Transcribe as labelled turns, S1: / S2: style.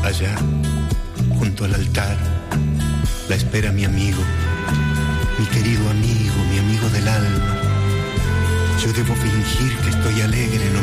S1: Allá, junto al altar, la espera mi amigo, mi querido amigo, mi amigo del alma. Yo debo fingir que estoy alegre, no